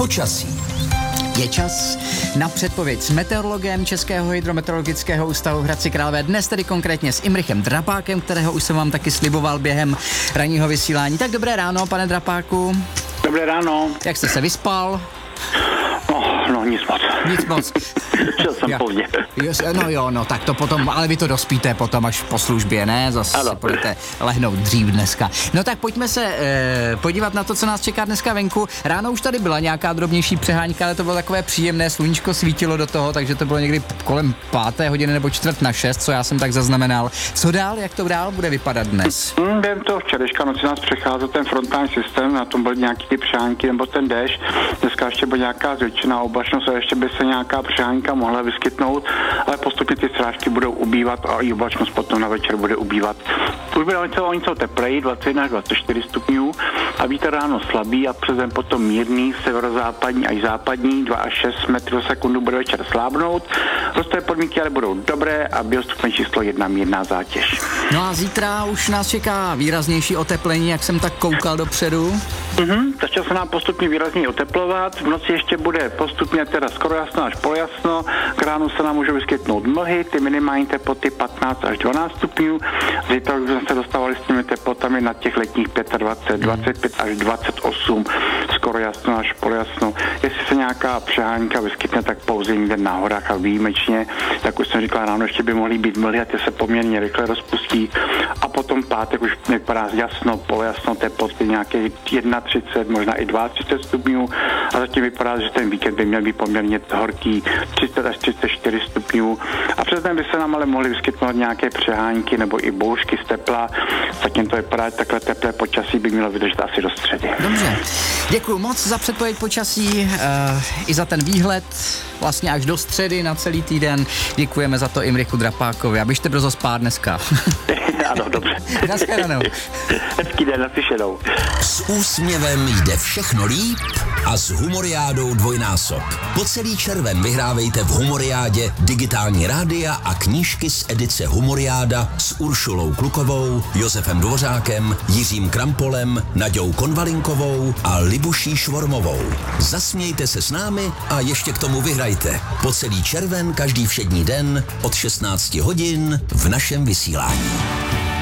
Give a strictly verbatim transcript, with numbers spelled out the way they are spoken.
počasí. Je čas na předpověď s meteorologem Českého hydrometeorologického ústavu v Hradci Králové. Dnes tedy konkrétně s Imrichem Drapákem, kterého už jsem vám taky sliboval během ranního vysílání. Tak dobré ráno, pane Drapáku. Dobré ráno. Jak jste se vyspal? No, no nic moc. Nic moc. Šel jsem pozdě. No jo, no tak to potom, ale vy to dospíte potom až po službě, ne? Zase si budete lehnout dřív dneska. No tak pojďme se e, podívat na to, co nás čeká dneska venku. Ráno už tady byla nějaká drobnější přeháňka, ale to bylo takové příjemné, sluníčko svítilo do toho, takže to bylo někdy kolem páté hodiny nebo čtvrt na šest, co já jsem tak zaznamenal. Co dál, jak to dál bude vypadat dnes? Hmm, během toho včerejška noci nás přecházel ten frontální systém, na tom byly nějaký ty přehánky nebo ten déšť. Dneska ještě byla nějaká zvětšená oblačnost a ještě by se nějaká přehánka mohla vyskytnout, ale postupně ty srážky budou ubývat a i oblačnost potom na večer bude ubývat. Už bude něco, něco tepleji, dvacet jedna až dvacet čtyři stupňů a vítr ráno slabý a přes den potom mírný, severozápadní až západní, dva až šest metrů za sekundu bude večer slábnout. Rostové podmínky ale budou dobré a biostupeň číslo jedna mírná zátěž. No a zítra už nás čeká výraznější oteplení, jak jsem tak koukal dopředu. Mhm, začal se nám postupně výrazně oteplovat, v noci ještě bude postupně teda skoro jasno až polojasno, k ránu se nám můžou vyskytnout mlhy, ty minimální teploty patnáct až dvanáct stupňů, zítra už jsme se dostávali s těmi teplotami na těch letních dvacet pět, dvacet pět až dvacet osm, skoro jasno až polojasno. Jestli se nějaká přehánka vyskytne, tak pouze někde na horách a výjimečně, jak už jsem říkal, ráno ještě by mohly být mlhy a ty se poměrně rychle rozpustí a potom pátek už vypadá jasno, polojasno, teploty nějaké třicet jedna, možná i třicet dva stupňů a zatím vypadá, že ten víkend by měl být poměrně horký, třicet až třicet čtyři stupňů a přes den by se nám ale mohly vyskytnout nějaké přehánky nebo i bouřky z tepla. Zatím to vypadá, že takhle teplé počasí by mělo vydržet asi do středy. Dobře, děkuju moc za předpověď počasí uh, i za ten výhled vlastně až do středy na celý týden. Děkujeme za to Imrichu Drapákovi a běžte brzo spát dneska. Ano, dobře. Naschledanou. Hezký den, naslyšenou. S úsměvem jde všechno líp a s Humoriádou dvojnásob. Po celý červen vyhrávejte v Humoriádě digitální rádia a knížky z edice Humoriáda s Uršulou Klukovou, Josefem Dvořákem, Jiřím Krampolem, Naďou Konvalinkovou a Libuší Švormovou. Zasmějte se s námi a ještě k tomu vyhrajte. Po celý červen každý všední den od šestnáct hodin v našem vysílání.